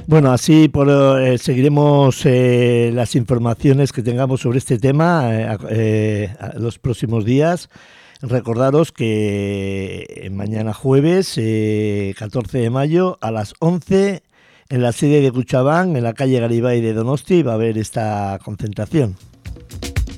Bueno, así seguiremos las informaciones que tengamos sobre este tema los próximos días. Recordaros que mañana jueves, 14 de mayo, a las 11, en la sede de Kutxabank, en la calle Garibay de Donosti, va a haber esta concentración.